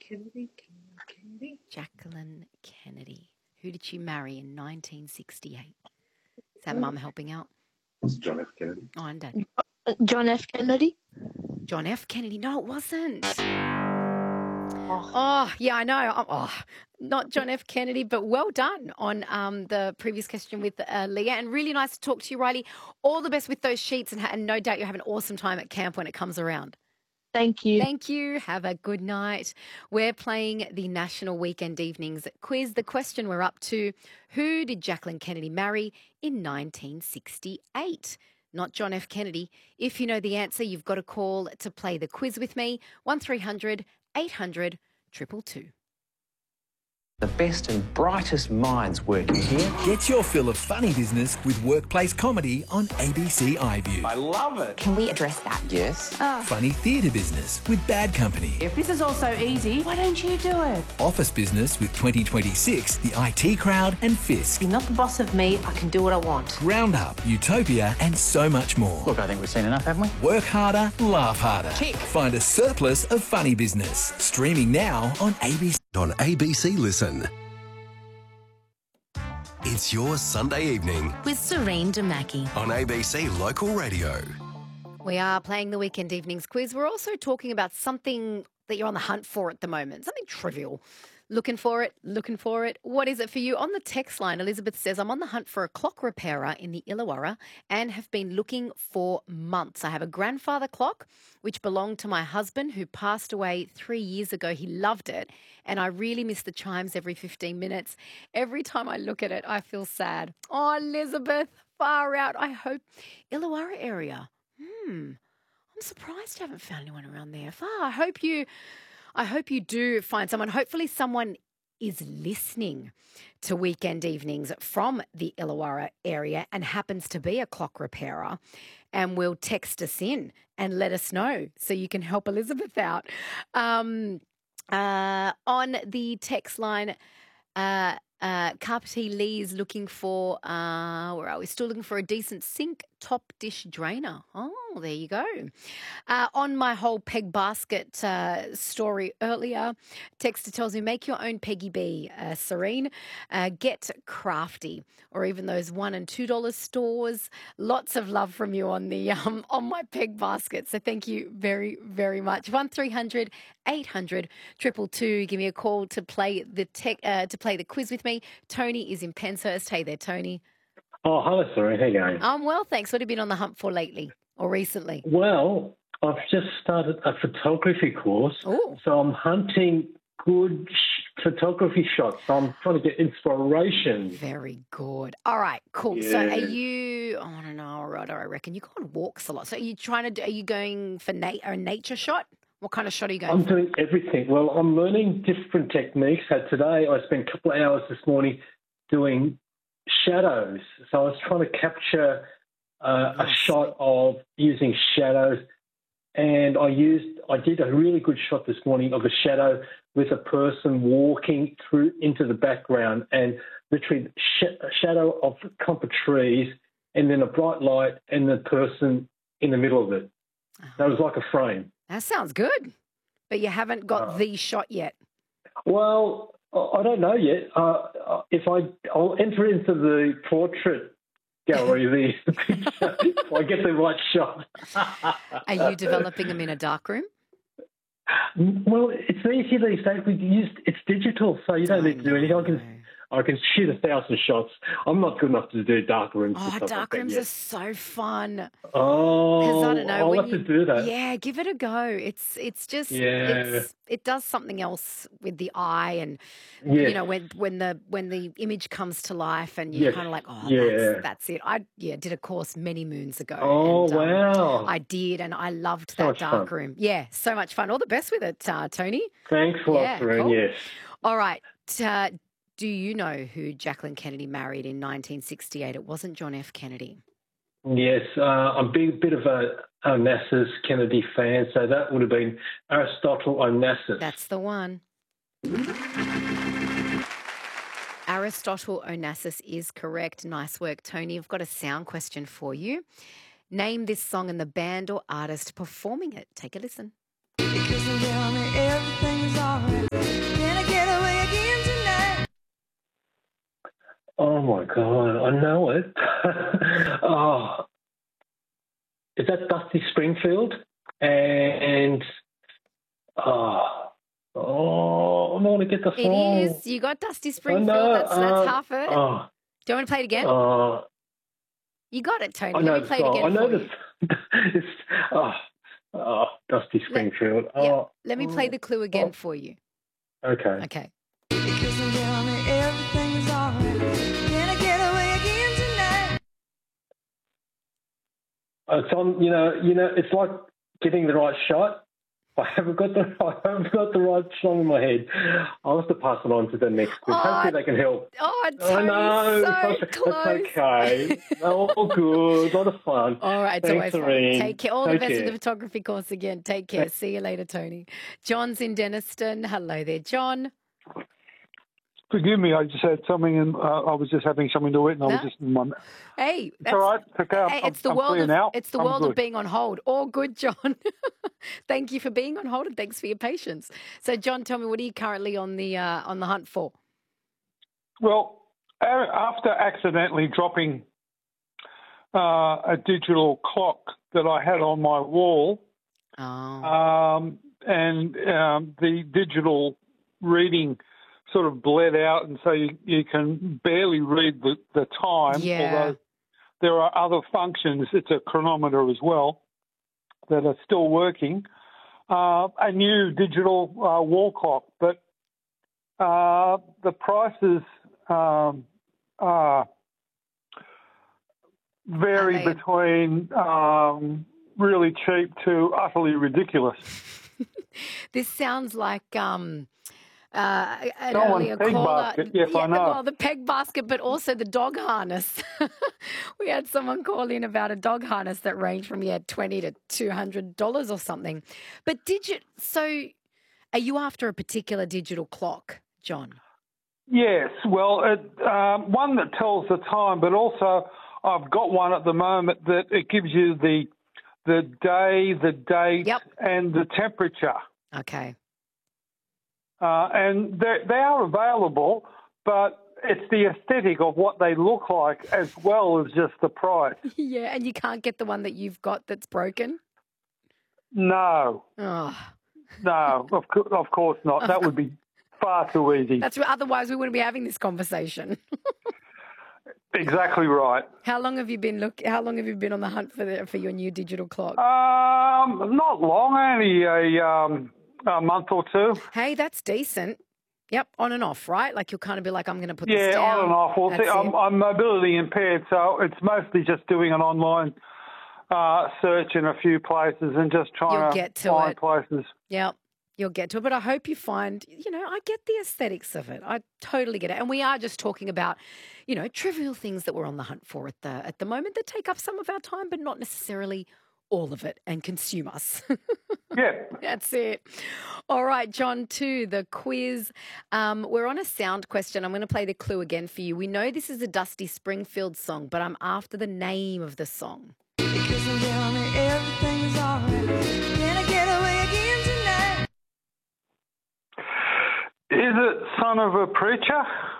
Kennedy. Jacqueline Kennedy. Who did she marry in 1968? Is that Mum helping out? It's John F. Kennedy. Oh, and Dad. John F. Kennedy. John F. Kennedy. No, it wasn't. Oh, yeah, I know. Not John F. Kennedy, but well done on the previous question with Leah. And really nice to talk to you, Riley. All the best with those sheets, and no doubt you have an awesome time at camp when it comes around. Thank you. Thank you. Have a good night. We're playing the National Weekend Evenings quiz. The question we're up to, who did Jacqueline Kennedy marry in 1968? Not John F. Kennedy. If you know the answer, you've got a call to play the quiz with me, 1300 800 222. The best and brightest minds working here. Get your fill of funny business with workplace comedy on ABC iView. I love it. Can we address that? Yes. Funny theatre business with Bad Company. If this is all so easy, why don't you do it? Office business with 2026, the IT Crowd and Fisk. You're not the boss of me. I can do what I want. Roundup, Utopia and so much more. Look, I think we've seen enough, haven't we? Work harder, laugh harder. Tick. Find a surplus of funny business. Streaming now on ABC. On ABC Listen. It's your Sunday evening with Serene Damaki on ABC Local Radio. We are playing the Weekend Evenings quiz. We're also talking about something that you're on the hunt for at the moment, something trivial. Looking for it. What is it for you? On the text line, Elizabeth says, I'm on the hunt for a clock repairer in the Illawarra and have been looking for months. I have a grandfather clock which belonged to my husband who passed away 3 years ago. He loved it and I really miss the chimes every 15 minutes. Every time I look at it, I feel sad. Oh, Elizabeth, far out. I hope Illawarra area. I'm surprised you haven't found anyone around there. I hope you do find someone. Hopefully someone is listening to Weekend Evenings from the Illawarra area and happens to be a clock repairer and will text us in and let us know so you can help Elizabeth out. On the text line, Carpety Lee is looking for, where are we? Still looking for a decent sink top dish drainer. Oh, there you go. On my whole peg basket story earlier, texter tells me, make your own Peggy B, Serene. Get crafty, or even those $1 and $2 stores. Lots of love from you on the on my peg basket. So thank you very, very much. 1300 800 222. Give me a call to play the quiz with me. Tony is in Penshurst. Hey there, Tony. Oh, hello, Serene. How you going? I'm well, thanks. What have you been on the hunt for lately or recently? Well, I've just started a photography course, so I'm hunting good photography shots. So I'm trying to get inspiration. Very good. All right, cool. Yeah. So are you, I don't know, right, I reckon you go on walks a lot. So are you going for a nature shot? What kind of shot are you going I'm for? doing everything. Well, I'm learning different techniques. So today I spent a couple of hours this morning doing shadows. So I was trying to capture a shot of using shadows, and I did a really good shot this morning of a shadow with a person walking through into the background, and literally a shadow of a clump of trees, and then a bright light, and the person in the middle of it. That was like a frame. That sounds good, but you haven't got the shot yet. Well, I don't know yet. I'll enter into the portrait gallery, the picture, if I get the right shot. Are you developing them in a darkroom? Well, it's easy these days. It's digital, so you don't need to do anything. I can shoot 1,000 shots. I'm not good enough to do dark rooms. Oh, dark rooms are so fun. Oh, I don't know, I'll have to do that. Yeah, give it a go. It's just it does something else with the eye, and you know when the image comes to life, and you're kind of like, that's it. I did a course many moons ago. Oh, and, wow! I did, and I loved that dark room. Yeah, so much fun. All the best with it, Tony. Thanks a lot, Serene. Cool. Yes. All right. Do you know who Jacqueline Kennedy married in 1968? It wasn't John F. Kennedy. Yes, I'm a bit of a Onassis Kennedy fan, so that would have been Aristotle Onassis. That's the one. Aristotle Onassis is correct. Nice work, Tony. I've got a sound question for you. Name this song and the band or artist performing it. Take a listen. Because around me everything's alright. my God, I know it. Oh, is that Dusty Springfield? And I don't want to get the song. It is. You got Dusty Springfield. That's half it. Do you want to play it again? You got it, Tony. Let me play it again. I know for this. you. Dusty Springfield. Let me play the clue again for you. Okay. Okay. It's on. It's like getting the right shot. I haven't got the right song in my head. I'll have to pass it on to the next group. Hopefully they can help. Oh, Tony, so close. That's okay. All good. A lot of fun. All right, it's Thanks, always fun. Irene. Take care. All the best care. with the photography course again. Take care. See you later, Tony. John's in Denniston. Hello there, John. Forgive me, I just had something and I was just having something to eat and I was just in my... Hey, it's all right. It's okay. Hey, it's the I'm world clear of now. it's the I'm world good. of being on hold. All good, John. Thank you for being on hold and thanks for your patience. So, John, tell me, what are you currently on the hunt for? Well, after accidentally dropping a digital clock that I had on my wall, and the digital reading sort of bled out, and so you can barely read the time, although there are other functions. It's a chronometer as well that are still working. A new digital wall clock, but the prices vary between really cheap to utterly ridiculous. This sounds like an Someone's earlier peg caller. basket. Yes, I know. Well, the peg basket, but also the dog harness. We had someone call in about a dog harness that ranged from $20 to $200 or something. But so are you after a particular digital clock, John? Yes. Well, one that tells the time, but also I've got one at the moment that it gives you the day, the date, and the temperature. Okay. And they are available, but it's the aesthetic of what they look like as well as just the price. Yeah, and you can't get the one that you've got that's broken? No. Oh. No, of course not. That would be far too easy. Otherwise, we wouldn't be having this conversation. Exactly right. How long have you been on the hunt for your new digital clock? Not long, only a month or two. Hey, that's decent. Yep, on and off, right? Like you'll kind of be like, I'm going to put this down. Yeah, on and off. Well, That's see, I'm mobility impaired, so it's mostly just doing an online search in a few places and just trying to find places. Yeah, you'll get to it. But I hope you find, I get the aesthetics of it. I totally get it. And we are just talking about, trivial things that we're on the hunt for at the moment that take up some of our time, but not necessarily all of it and consume us. Yeah. That's it. All right, John, to the quiz. We're on a sound question. I'm going to play the clue again for you. We know this is a Dusty Springfield song, but I'm after the name of the song. Because I'm telling me everything's all right. Can I get away again tonight? Is it Son of a Preacher?